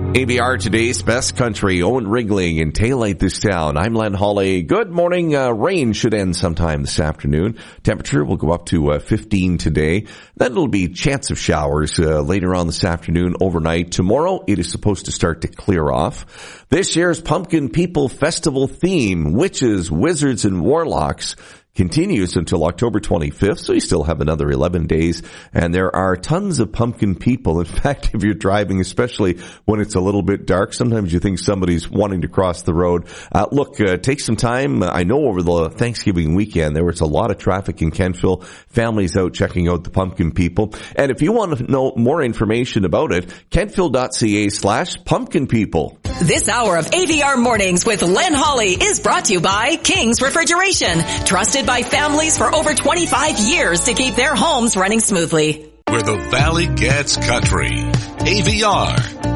AVR today's best country, Owen Ringling in Taillight This Town. I'm Len Hawley. Good morning. Rain should end sometime this afternoon. Temperature will go up to 15 today. Then it'll be chance of showers later on this afternoon, overnight. Tomorrow it is supposed to start to clear off. This year's Pumpkin People Festival theme, witches, wizards, and warlocks, continues until October 25th, so you still have another 11 days, and there are tons of pumpkin people. In fact, if you're driving, especially when it's a little bit dark, sometimes you think somebody's wanting to cross the road. Take some time. I know over the Thanksgiving weekend there was a lot of traffic in Kentville, families out checking out the pumpkin people. And if you want to know more information about it, kentville.ca/pumpkin people. This hour of AVR Mornings with Len Hawley is brought to you by King's Refrigeration, trusted by families for over 25 years to keep their homes running smoothly. Where the valley gets country. AVR.